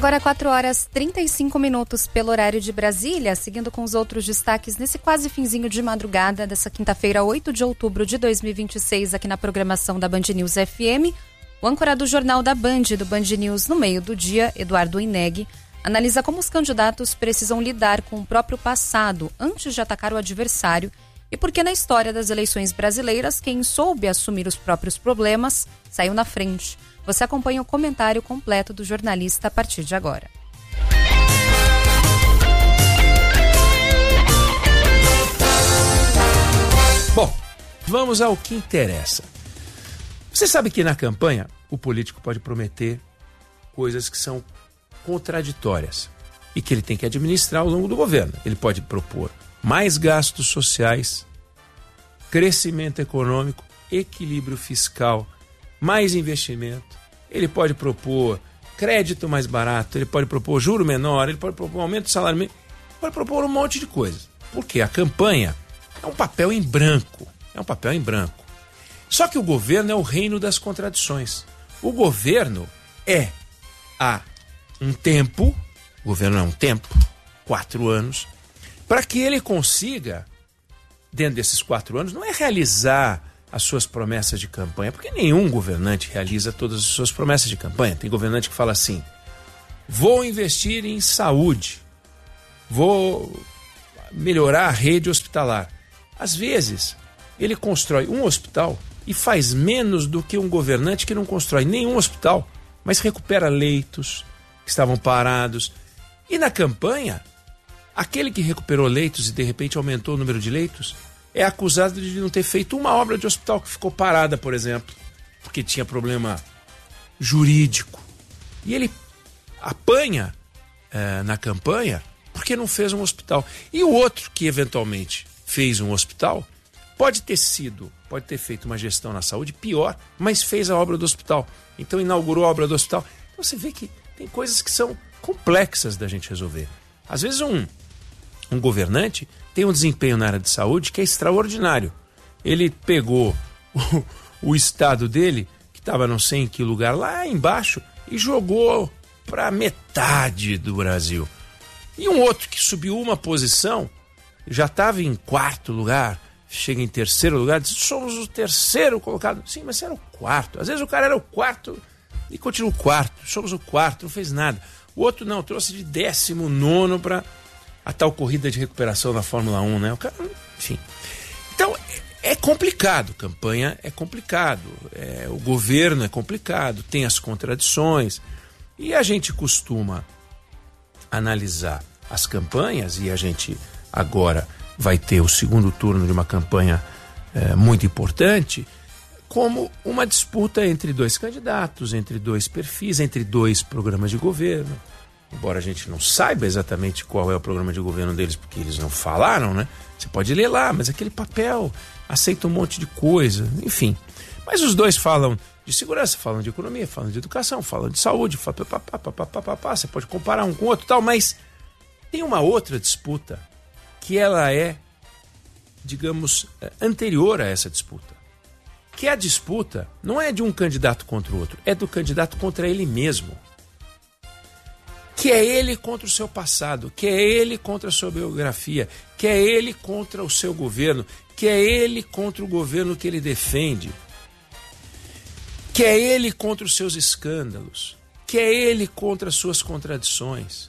Agora 4h35 pelo horário de Brasília, seguindo com os outros destaques nesse quase finzinho de madrugada dessa quinta-feira, 8 de outubro de 2026, aqui na programação da Band News FM. O âncora do Jornal da Band, do Band News no meio do dia, Eduardo Ineg, analisa como os candidatos precisam lidar com o próprio passado antes de atacar o adversário e por que na história das eleições brasileiras quem soube assumir os próprios problemas saiu na frente. Você acompanha o comentário completo do jornalista a partir de agora. Bom, vamos ao que interessa. Você sabe que na campanha o político pode prometer coisas que são contraditórias e que ele tem que administrar ao longo do governo. Ele pode propor mais gastos sociais, crescimento econômico, equilíbrio fiscal, mais investimento, ele pode propor crédito mais barato, ele pode propor juro menor, ele pode propor aumento do salário mínimo, pode propor um monte de coisas. Porque a campanha é um papel em branco, Só que o governo é o reino das contradições. O governo é um tempo, 4 anos, para que ele consiga, dentro desses 4 anos, não é realizar as suas promessas de campanha, porque nenhum governante realiza todas as suas promessas de campanha. Tem governante que fala assim: vou investir em saúde, vou melhorar a rede hospitalar. Às vezes, ele constrói um hospital e faz menos do que um governante que não constrói nenhum hospital, mas recupera leitos que estavam parados. E na campanha, aquele que recuperou leitos e de repente aumentou o número de leitos é acusado de não ter feito uma obra de hospital que ficou parada, por exemplo, porque tinha problema jurídico. E ele apanha na campanha porque não fez um hospital. E o outro que eventualmente fez um hospital pode ter feito uma gestão na saúde pior, mas fez a obra do hospital. Então inaugurou a obra do hospital. Então você vê que tem coisas que são complexas da gente resolver. Às vezes um governante tem um desempenho na área de saúde que é extraordinário. Ele pegou o estado dele, que estava não sei em que lugar, lá embaixo, e jogou para metade do Brasil. E um outro que subiu uma posição, já estava em 4º lugar, chega em 3º lugar, diz: somos o 3º colocado. Sim, mas você era o 4º. Às vezes o cara era o 4º e continua o 4º. Somos o 4º, não fez nada. O outro não, trouxe de 19º para a tal corrida de recuperação na Fórmula 1, né? O cara, enfim. Então, é complicado, campanha é complicado, o governo é complicado, tem as contradições, e a gente costuma analisar as campanhas, e a gente agora vai ter o segundo turno de uma campanha muito importante, como uma disputa entre 2 candidatos, entre 2 perfis, entre 2 programas de governo. Embora a gente não saiba exatamente qual é o programa de governo deles, porque eles não falaram, né? Você pode ler lá, mas aquele papel aceita um monte de coisa, enfim. Mas os 2 falam de segurança, falam de economia, falam de educação, falam de saúde, você pode comparar um com o outro e tal, mas tem uma outra disputa que ela é, digamos, anterior a essa disputa. Que a disputa não é de um candidato contra o outro, é do candidato contra ele mesmo. Que é ele contra o seu passado, que é ele contra a sua biografia, que é ele contra o seu governo, que é ele contra o governo que ele defende, que é ele contra os seus escândalos, que é ele contra as suas contradições.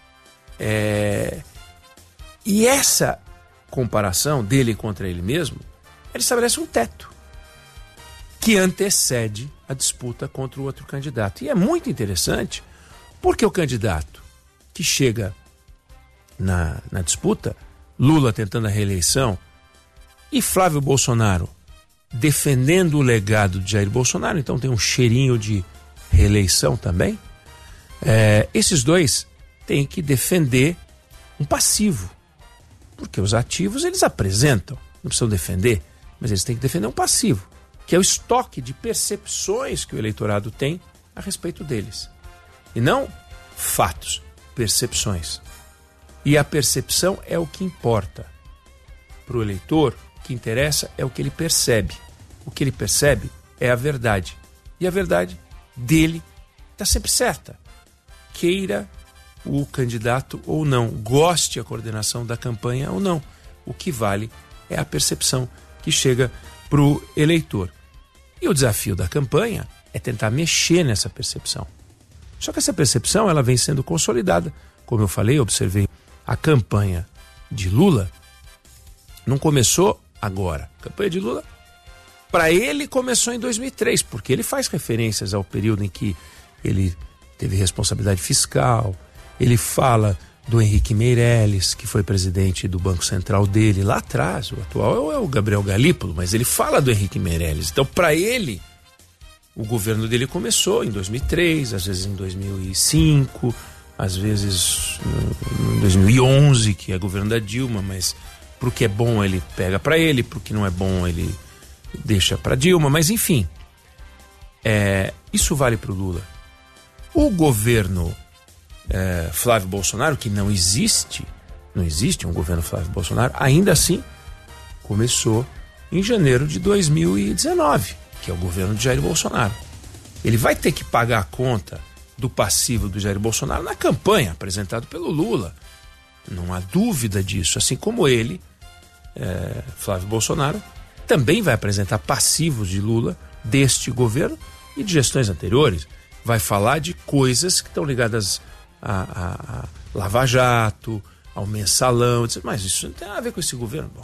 E essa comparação dele contra ele mesmo, ele estabelece um teto que antecede a disputa contra o outro candidato. E é muito interessante, porque o candidato que chega na disputa, Lula tentando a reeleição e Flávio Bolsonaro defendendo o legado de Jair Bolsonaro, então tem um cheirinho de reeleição também, esses 2 têm que defender um passivo, porque os ativos eles apresentam, não precisam defender, mas eles têm que defender um passivo, que é o estoque de percepções que o eleitorado tem a respeito deles. E não fatos, percepções. E a percepção é o que importa. Para o eleitor, o que interessa é o que ele percebe. O que ele percebe é a verdade. E a verdade dele está sempre certa. queira o candidato ou não, goste a coordenação da campanha ou não. O que vale é a percepção que chega para o eleitor. E o desafio da campanha é tentar mexer nessa percepção. Só que essa percepção ela vem sendo consolidada. Como eu falei, observei a campanha de Lula, não começou agora. A campanha de Lula, para ele, começou em 2003, porque ele faz referências ao período em que ele teve responsabilidade fiscal, ele fala do Henrique Meirelles, que foi presidente do Banco Central dele lá atrás. O atual é o Gabriel Galípolo, mas ele fala do Henrique Meirelles. Então, para ele, o governo dele começou em 2003, às vezes em 2005, às vezes em 2011, que é governo da Dilma, mas pro que é bom ele pega para ele, pro que não é bom ele deixa para Dilma, mas enfim, isso vale pro Lula. O governo Flávio Bolsonaro, que não existe um governo Flávio Bolsonaro, ainda assim começou em janeiro de 2019, que é o governo de Jair Bolsonaro. Ele vai ter que pagar a conta do passivo do Jair Bolsonaro na campanha apresentado pelo Lula. Não há dúvida disso. Assim como ele, Flávio Bolsonaro, também vai apresentar passivos de Lula deste governo e de gestões anteriores. Vai falar de coisas que estão ligadas a Lava Jato, ao mensalão, mas isso não tem nada a ver com esse governo. Bom,